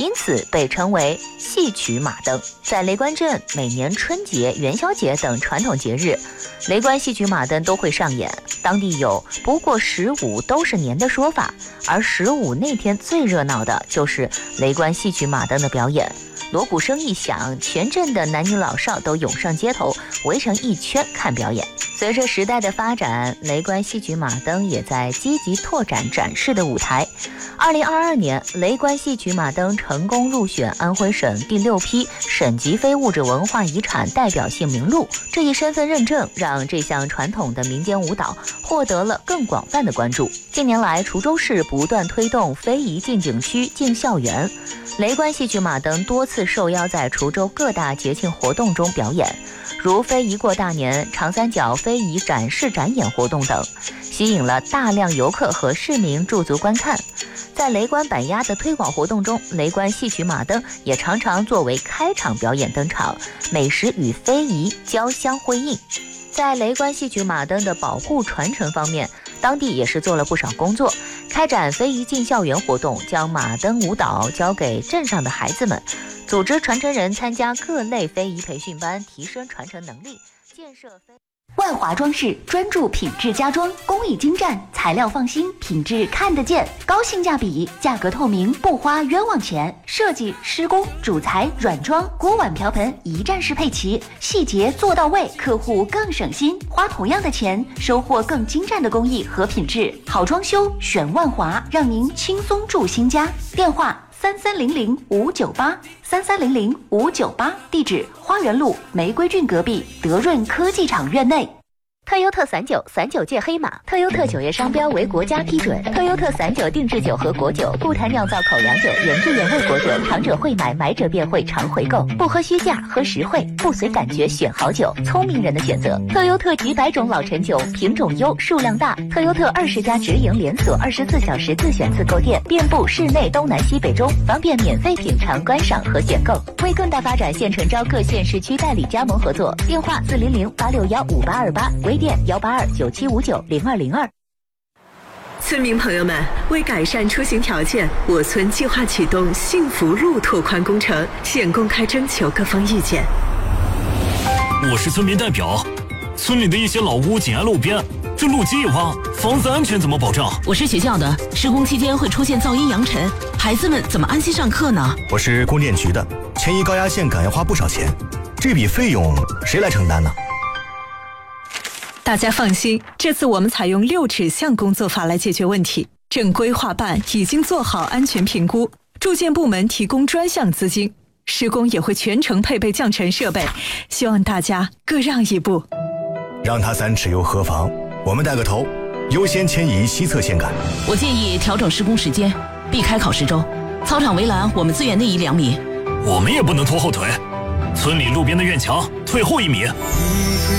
因此被称为戏曲马灯。在雷关镇，每年春节、元宵节等传统节日，雷关戏曲马灯都会上演。当地有不过15都是年的说法，而15那天最热闹的就是雷关戏曲马灯的表演。锣鼓声一响，全镇的男女老少都涌上街头，围成一圈看表演。随着时代的发展，雷关戏曲马灯也在积极拓展展示的舞台。2022年，雷关戏曲马灯成功入选安徽省第6批省级非物质文化遗产代表性名录。这一身份认证让这项传统的民间舞蹈获得了更广泛的关注。近年来，滁州市不断推动非遗进景区、进校园，雷关戏曲马灯多次受邀在滁州各大节庆活动中表演，如非遗过大年、长三角非遗展示展演活动等，吸引了大量游客和市民驻足观看。在雷关板鸭的推广活动中，雷关戏曲马灯也常常作为开场表演登场，美食与非遗交相辉映。在雷关戏曲马灯的保护传承方面，当地也是做了不少工作，开展非遗进校园活动，将马灯舞蹈交给镇上的孩子们，组织传承人参加各类非遗培训班，提升传承能力，建设万华装饰专注品质家装，工艺精湛，材料放心，品质看得见，高性价比，价格透明，不花冤枉钱。设计、施工、主材、软装、锅碗瓢盆一站式配齐，细节做到位，客户更省心，花同样的钱，收获更精湛的工艺和品质。好装修选万华，让您轻松住新家。电话3300-598，3300-598，地址花园路玫瑰郡隔壁德润科技厂院内。 特优特散酒界黑马，特优特酒业商标为国家批准。特优特散酒定制酒和果酒，固坛酿造口粮酒，原汁原味果酒，尝者会买，买者便会常回购。不喝虚价，喝实惠，不随感觉选好酒，聪明人的选择。特优特几百种老陈酒，品种优，数量大。特优特20家直营连锁，24小时自选自购店，遍布市内东南西北中，方便免费品尝、观赏和选购。为更大发展，现诚招各县市区代理加盟合作，电话400-861-5828，微店182-9759-0202。 村民朋友们，为改善出行条件，我村计划启动幸福路拓宽工程，现公开征求各方意见。 我是村民代表，村里的一些老屋紧挨路边，这路基一挖，房子安全怎么保障？ 我是学校的，施工期间会出现噪音扬尘，孩子们怎么安心上课呢？ 我是供电局的，迁移高压线杆要花不少钱，这笔费用谁来承担呢？ 大家放心，这次我们采用6指向工作法来解决问题。镇规划办已经做好安全评估，住建部门提供专项资金，施工也会全程配备降尘设备，希望大家各让一步。 让他3尺又何妨？我们带个头，优先迁移西侧线杆。 我建议调整施工时间，避开考试周。操场围栏我们自远内移2米。 我们也不能拖后腿，村里路边的院墙退后1米。